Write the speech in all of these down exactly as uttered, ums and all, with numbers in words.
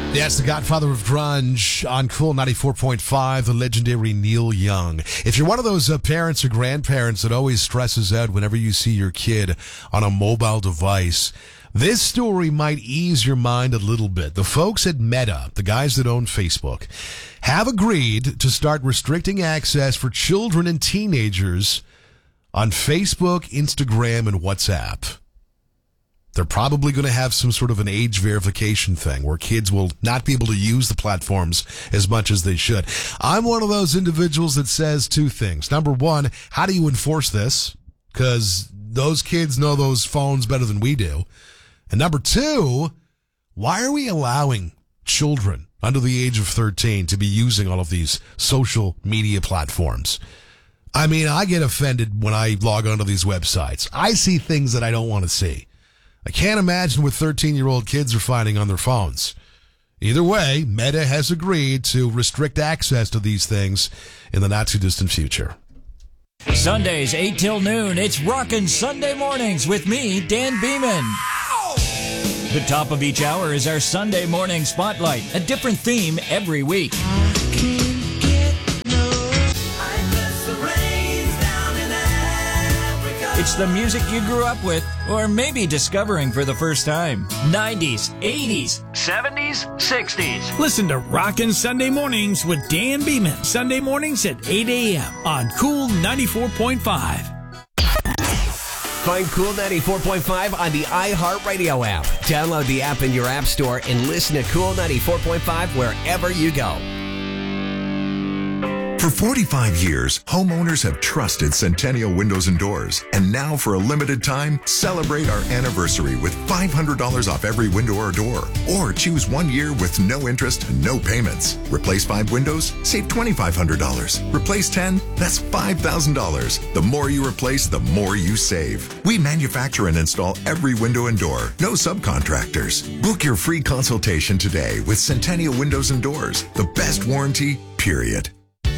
Yes, the godfather of grunge on Cool ninety-four point five, the legendary Neil Young. If you're one of those uh, parents or grandparents that always stresses out whenever you see your kid on a mobile device, this story might ease your mind a little bit. The folks at Meta, the guys that own Facebook, have agreed to start restricting access for children and teenagers on Facebook, Instagram, and WhatsApp. They're probably going to have some sort of an age verification thing where kids will not be able to use the platforms as much as they should. I'm one of those individuals that says two things. Number one, how do you enforce this? Because those kids know those phones better than we do. And number two, why are we allowing children under the age of thirteen to be using all of these social media platforms? I mean, I get offended when I log onto these websites. I see things that I don't want to see. I can't imagine what thirteen-year-old kids are finding on their phones. Either way, Meta has agreed to restrict access to these things in the not-too-distant future. Sundays, eight till noon, it's Rockin' Sunday Mornings with me, Dan Beeman. The top of each hour is our Sunday Morning Spotlight, a different theme every week. It's the music you grew up with, or maybe discovering for the first time. nineties, eighties, seventies, sixties. Listen to Rockin' Sunday Mornings with Dan Beeman. Sunday mornings at eight a.m. on Cool ninety-four point five. Find Cool ninety-four point five on the iHeartRadio app. Download the app in your app store and listen to Cool ninety-four point five wherever you go. For forty-five years, homeowners have trusted Centennial Windows and Doors. And now, for a limited time, celebrate our anniversary with five hundred dollars off every window or door. Or choose one year with no interest and no payments. Replace five windows? Save two thousand five hundred dollars. Replace ten? That's five thousand dollars. The more you replace, the more you save. We manufacture and install every window and door. No subcontractors. Book your free consultation today with Centennial Windows and Doors. The best warranty, period.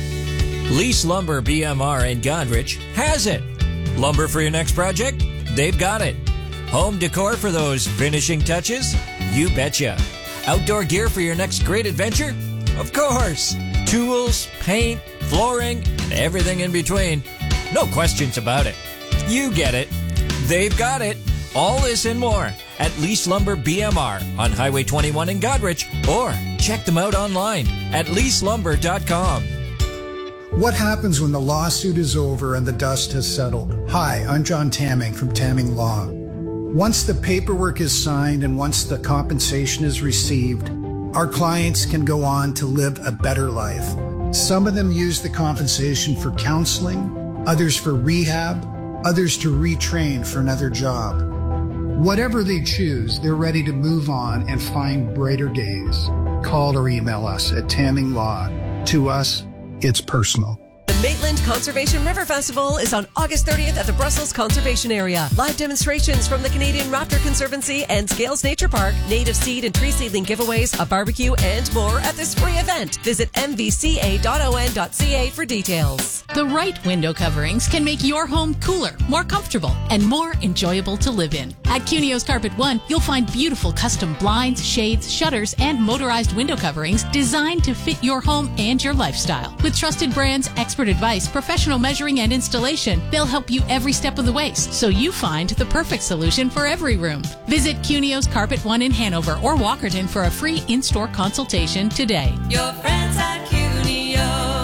Lease Lumber B M R in Godrich has it. Lumber for your next project? They've got it. Home decor for those finishing touches? You betcha. Outdoor gear for your next great adventure? Of course. Tools, paint, flooring, and everything in between. No questions about it. You get it. They've got it. All this and more at Lease Lumber B M R on Highway twenty-one in Godrich, or check them out online at lease lumber dot com. What happens when the lawsuit is over and the dust has settled? Hi, I'm John Tamming from Tamming Law. Once the paperwork is signed and once the compensation is received, our clients can go on to live a better life. Some of them use the compensation for counseling, others for rehab, others to retrain for another job. Whatever they choose, they're ready to move on and find brighter days. Call or email us at Tamming Law. To us, it's personal. The Maitland Conservation River Festival is on August thirtieth at the Brussels Conservation Area. Live demonstrations from the Canadian Raptor Conservancy and Scales Nature Park, native seed and tree seedling giveaways, a barbecue, and more at this free event. Visit m v c a dot o n dot c a for details. The right window coverings can make your home cooler, more comfortable, and more enjoyable to live in. At Cunio's Carpet One, you'll find beautiful custom blinds, shades, shutters, and motorized window coverings designed to fit your home and your lifestyle. With trusted brands, expert advice, professional measuring, and installation, they'll help you every step of the way, so you find the perfect solution for every room. Visit Cunio's Carpet One in Hanover or Walkerton for a free in-store consultation today. Your friends at Cunio.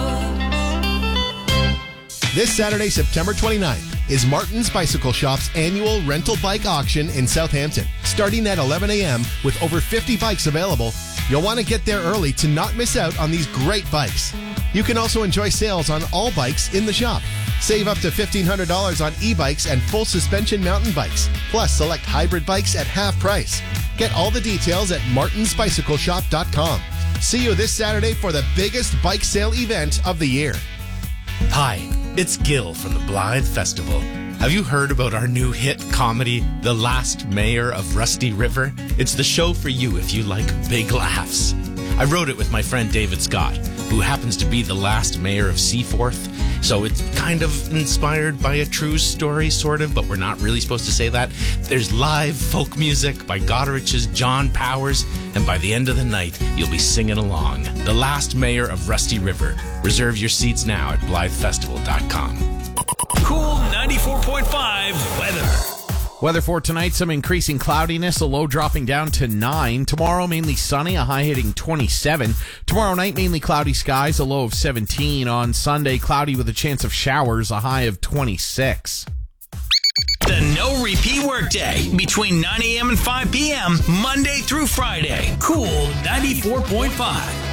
This Saturday, September twenty-ninth, is Martin's Bicycle Shop's annual rental bike auction in Southampton. Starting at eleven a.m. with over fifty bikes available, you'll want to get there early to not miss out on these great bikes. You can also enjoy sales on all bikes in the shop. Save up to fifteen hundred dollars on e-bikes and full suspension mountain bikes, plus select hybrid bikes at half price. Get all the details at martins bicycle shop dot com. See you this Saturday for the biggest bike sale event of the year. Hi, it's Gil from the Blythe Festival. Have you heard about our new hit comedy, The Last Mayor of Rusty River? It's the show for you if you like big laughs. I wrote it with my friend David Scott. who happens to be the last mayor of Seaforth. So it's kind of inspired by a true story, sort of, but we're not really supposed to say that. There's live folk music by Godrich's John Powers, and by the end of the night, you'll be singing along. The Last Mayor of Rusty River. Reserve your seats now at Blythe Festival dot com. Cool ninety-four point five weather. Weather for tonight, some increasing cloudiness, a low dropping down to nine. Tomorrow, mainly sunny, a high hitting twenty-seven. Tomorrow night, mainly cloudy skies, a low of seventeen. On Sunday, cloudy with a chance of showers, a high of twenty-six. The no repeat workday between nine a.m. and five p.m. Monday through Friday. Cool ninety-four point five.